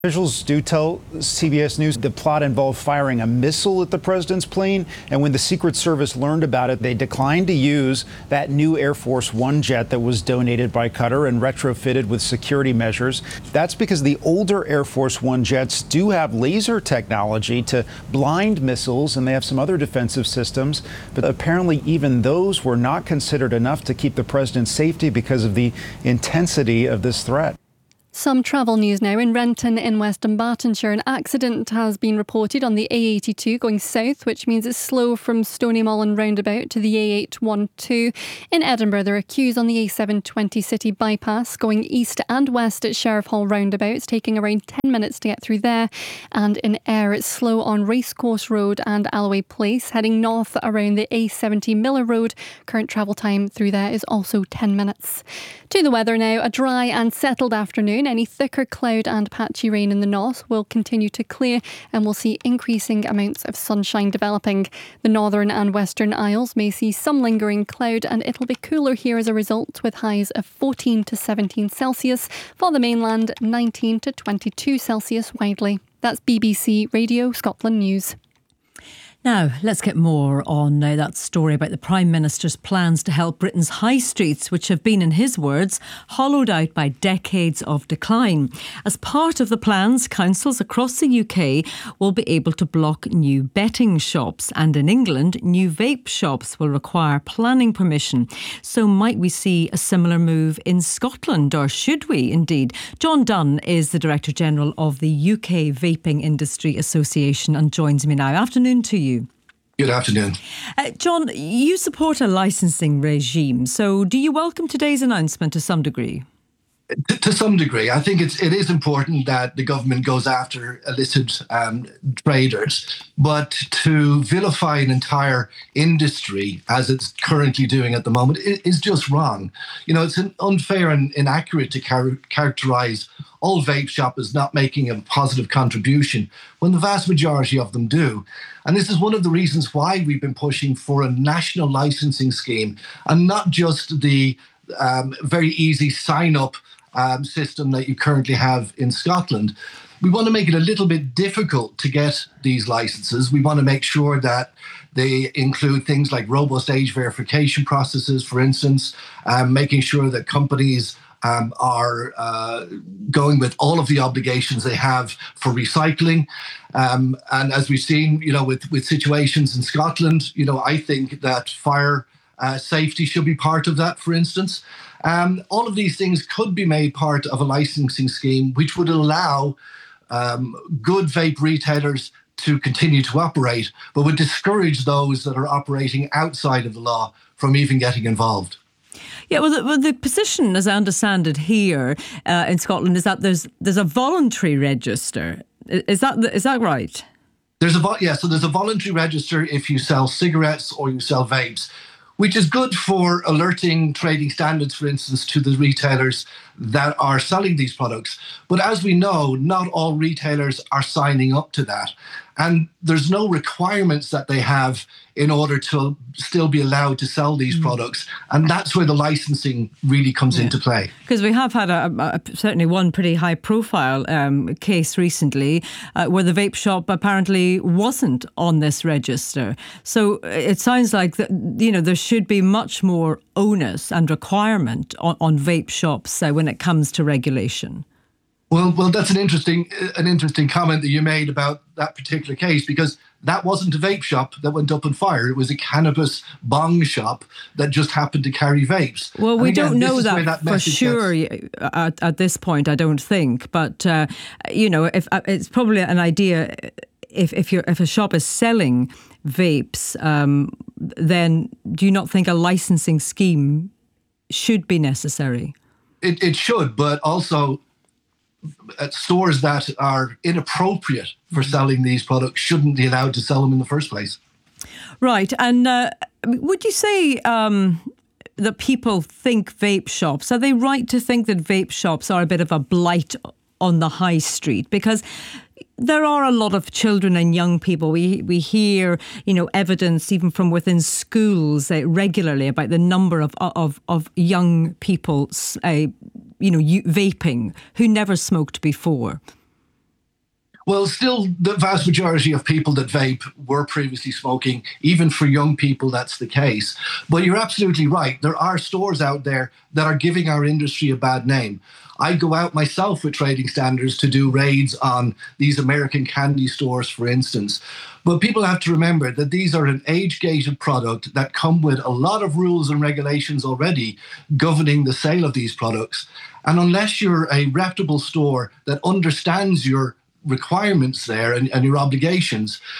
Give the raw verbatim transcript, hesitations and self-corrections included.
Officials do tell C B S News the plot involved firing a missile at the president's plane, and when the Secret Service learned about it, they declined to use that new Air Force One jet that was donated by Qatar and retrofitted with security measures. That's because the older Air Force One jets do have laser technology to blind missiles, and they have some other defensive systems, but apparently even those were not considered enough to keep the president's safety because of the intensity of this threat. Some travel news now. In Renton in West Dunbartonshire, an accident has been reported on the A eighty-two going south, which means it's slow from Stoneymollin roundabout to the A eight twelve. In Edinburgh, there are queues on the A seven twenty city bypass going east and west at Sheriff Hall roundabouts, taking around ten minutes to get through there. And in Ayr, it's slow on Racecourse Road and Alloway Place. Heading north around the A seventy Miller Road, current travel time through there is also ten minutes. To the weather now, a dry and settled afternoon. Any thicker cloud and patchy rain in the north will continue to clear, and we'll see increasing amounts of sunshine developing. The northern and western Isles may see some lingering cloud, and it'll be cooler here as a result, with highs of fourteen to seventeen Celsius. For the mainland, nineteen to twenty-two Celsius widely. That's B B C Radio Scotland News. Now, let's get more on uh, that story about the Prime Minister's plans to help Britain's high streets, which have been, in his words, hollowed out by decades of decline. As part of the plans, councils across the U K will be able to block new betting shops. And in England, new vape shops will require planning permission. So might we see a similar move in Scotland, or should we indeed? John Dunn is the Director General of the U K Vaping Industry Association and joins me now. Afternoon to you. Good afternoon. Uh, John, you support a licensing regime, so do you welcome today's announcement to some degree? To, to some degree. I think it's, it is important that the government goes after illicit um, traders, but to vilify an entire industry, as it's currently doing at the moment, is just wrong. You know, it's unfair and inaccurate to char- characterise all vape shops as not making a positive contribution when the vast majority of them do. And this is one of the reasons why we've been pushing for a national licensing scheme, and not just the um, very easy sign-up um, system that you currently have in Scotland. We want to make it a little bit difficult to get these licenses. We want to make sure that they include things like robust age verification processes, for instance, um, making sure that companies Um, are uh, going with all of the obligations they have for recycling. Um, and as we've seen, you know, with, with situations in Scotland, you know, I think that fire uh, safety should be part of that, for instance. Um, all of these things could be made part of a licensing scheme, which would allow um, good vape retailers to continue to operate, but would discourage those that are operating outside of the law from even getting involved. Yeah, well, the, well, the position, as I understand it here uh, in Scotland, is that there's there's a voluntary register. Is that is that right? There's a yeah, so there's a voluntary register if you sell cigarettes or you sell vapes, which is good for alerting trading standards, for instance, to the retailers that are selling these products. But as we know, not all retailers are signing up to that. And there's no requirements that they have in order to still be allowed to sell these mm. products. And that's where the licensing really comes yeah. into play. Because we have had a, a, certainly one pretty high profile um, case recently uh, where the vape shop apparently wasn't on this register. So it sounds like that, you know, there should be much more onus and requirement on, on vape shops uh, when it comes to regulation. Well, well, that's an interesting, an interesting comment that you made about that particular case, because that wasn't a vape shop that went up in fire. It was a cannabis bong shop that just happened to carry vapes. Well, we again, don't know that, that for sure gets... at, at this point, I don't think. But, uh, you know, if it's probably an idea, if, if, you're, if a shop is selling vapes, um, then do you not think a licensing scheme should be necessary? It, it should, but also at stores that are inappropriate for selling these products shouldn't be allowed to sell them in the first place. Right. And uh, would you say um, that people think vape shops, are they right to think that vape shops are a bit of a blight on the high street? Because there are a lot of children and young people. We we hear, you know, evidence even from within schools uh, regularly about the number of of of young people, uh, you know, vaping who never smoked before. Well, still, the vast majority of people that vape were previously smoking. Even for young people, that's the case. But you're absolutely right. There are stores out there that are giving our industry a bad name. I go out myself with trading standards to do raids on these American candy stores, for instance. But people have to remember that these are an age-gated product that come with a lot of rules and regulations already governing the sale of these products. And unless you're a reputable store that understands your requirements there and, and your obligations,